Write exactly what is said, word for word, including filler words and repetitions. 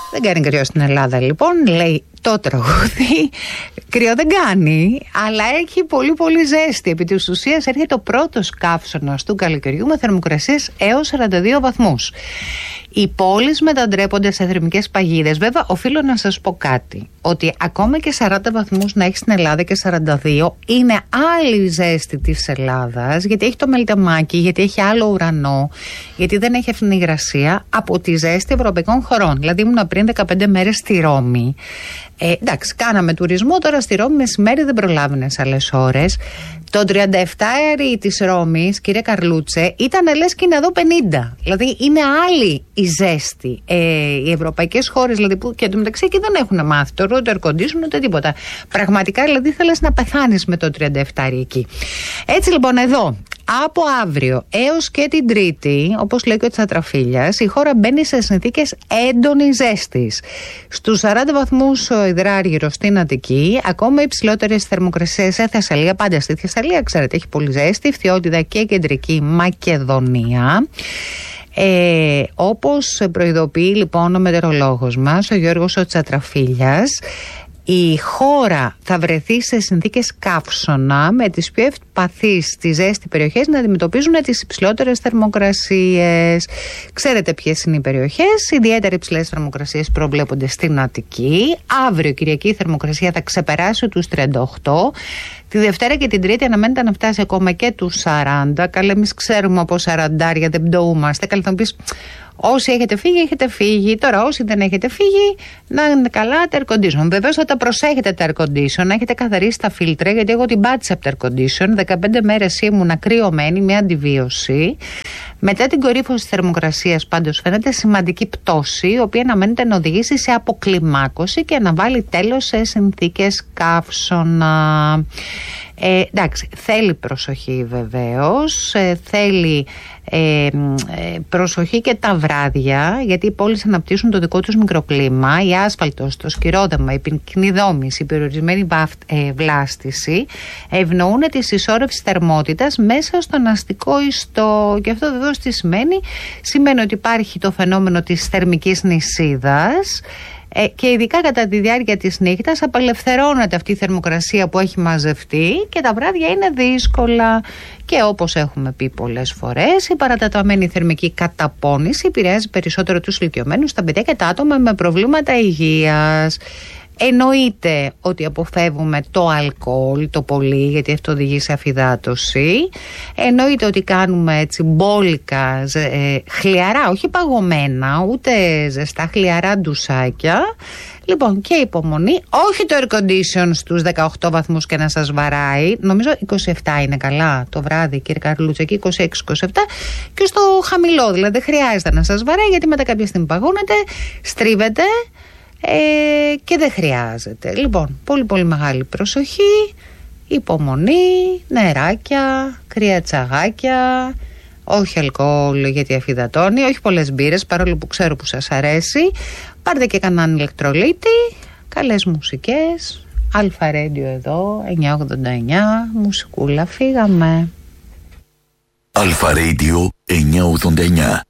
Δεν κάνει κρύο στην Ελλάδα, λοιπόν, λέει το τραγούδι. Κρύο δεν κάνει, αλλά έχει πολύ πολύ ζέστη. Επί της ουσίας έρχεται ο πρώτος καύσωνας του καλοκαιριού με θερμοκρασίες έως σαράντα δύο βαθμούς. Οι πόλεις μετατρέπονται σε θερμικές παγίδες. Βέβαια, οφείλω να σας πω κάτι, ότι ακόμα και σαράντα βαθμούς να έχει στην Ελλάδα και σαράντα δύο είναι άλλη ζέστη της Ελλάδας, γιατί έχει το μελτεμάκι, γιατί έχει άλλο ουρανό, γιατί δεν έχει αυτήν την υγρασία από τη ζέστη ευρωπαϊκών χωρών. Δηλαδή, ήμουν πριν δεκαπέντε μέρες στη Ρώμη. Ε, εντάξει, κάναμε τουρισμό, τώρα στη Ρώμη μεσημέρι δεν προλάβαινες άλλες ώρες. Το τριάντα επτά αερί της Ρώμης, κύριε Καρλούτσε, ήταν λες και είναι εδώ πενήντα. Δηλαδή είναι άλλη η ζέστη. Ε, οι ευρωπαϊκές χώρες, δηλαδή, που και εντωμεταξύ εκεί δεν έχουν μάθει το ούτε air condition ούτε τίποτα. Πραγματικά, δηλαδή, θέλεις να πεθάνεις με το τριάντα επτά αερί εκεί. Έτσι λοιπόν εδώ, από αύριο έως και την Τρίτη, όπως λέει και ο Τσατραφίλιας, η χώρα μπαίνει σε συνθήκες έντονης ζέστης. Στους σαράντα βαθμούς υδράργυρο στην Αττική, ακόμα υψηλότερες θερμοκρασίες σε Θεσσαλία, πάντα στη Θεσσαλία, ξέρετε, έχει πολύ ζέστη, Φθιώτιδα και Κεντρική Μακεδονία. Ε, όπως προειδοποιεί λοιπόν ο μετεωρολόγος μας, ο Γιώργος ο Τσατραφίλιας, η χώρα θα βρεθεί σε συνθήκες καύσωνα, με τις πιο ευπαθείς στη ζέστη περιοχές να αντιμετωπίζουν τις υψηλότερες θερμοκρασίες. Ξέρετε ποιες είναι οι περιοχές. Ιδιαίτερα υψηλές θερμοκρασίες προβλέπονται στην Αττική. Αύριο Κυριακή η θερμοκρασία θα ξεπεράσει τους τριάντα οκτώ. Τη Δευτέρα και την Τρίτη αναμένεται να φτάσει ακόμα και τους σαράντα. Καλά, εμείς ξέρουμε από σαραντάρια δεν πτωούμαστε. Καλά, θα μου πεις, όσοι έχετε φύγει, έχετε φύγει. Τώρα, όσοι δεν έχετε φύγει, να είναι καλά τα air condition. Βεβαίως θα τα προσέχετε τα air condition, να έχετε καθαρίσει τα φίλτρα, γιατί εγώ την πάτησα από τα air condition. δεκαπέντε μέρες ήμουν κρυωμένη, με αντιβίωση. Μετά την κορύφωση της θερμοκρασίας, πάντως, φαίνεται σημαντική πτώση, η οποία αναμένεται να οδηγήσει σε αποκλιμάκωση και να βάλει τέλος σε συνθήκες καύσωνα. Ε, εντάξει, θέλει προσοχή βεβαίως, ε, θέλει ε, ε, προσοχή και τα βράδια, γιατί οι πόλεις αναπτύσσουν το δικό τους μικροκλίμα, η άσφαλτος, το σκυρόδεμα, η πυκνή δόμηση, η περιορισμένη ε, βλάστηση ευνοούν τη συσσόρευση θερμότητας μέσα στον αστικό ιστό, και αυτό βεβαίως τι σημαίνει? Σημαίνει ότι υπάρχει το φαινόμενο της θερμικής νησίδας, Ε, και ειδικά κατά τη διάρκεια της νύχτας απελευθερώνεται αυτή η θερμοκρασία που έχει μαζευτεί και τα βράδια είναι δύσκολα. Και όπως έχουμε πει πολλές φορές, η παρατεταμένη θερμική καταπώνηση επηρεάζει περισσότερο τους ηλικιωμένους, τα παιδιά και τα άτομα με προβλήματα υγείας. Εννοείται ότι αποφεύγουμε το αλκοόλ το πολύ, γιατί αυτό οδηγεί σε αφυδάτωση. Εννοείται ότι κάνουμε έτσι μπόλικα, ε, χλιαρά, όχι παγωμένα, ούτε ζεστά, χλιαρά ντουσάκια. Λοιπόν, και υπομονή, όχι το air condition στους δεκαοκτώ βαθμούς και να σας βαράει. Νομίζω είκοσι επτά είναι καλά το βράδυ, κύριε Καρλούτσα, και είκοσι έξι είκοσι επτά, και στο χαμηλό, δηλαδή δεν χρειάζεται να σας βαράει, γιατί μετά κάποια στιγμή παγώνεται, στρίβεται. Ε, και δεν χρειάζεται. Λοιπόν, πολύ πολύ μεγάλη προσοχή, υπομονή, νεράκια, κρύα τσαγάκια, όχι αλκοόλ γιατί αφυδατώνει, όχι πολλές μπύρες, παρόλο που ξέρω που σας αρέσει. Πάρτε και κανέναν ηλεκτρολίτη, καλές μουσικές. Αλφα Radio εδώ, εννιά ογδόντα εννιά, μουσικούλα, φύγαμε. Αλφα Radio εννιά ογδόντα εννιά.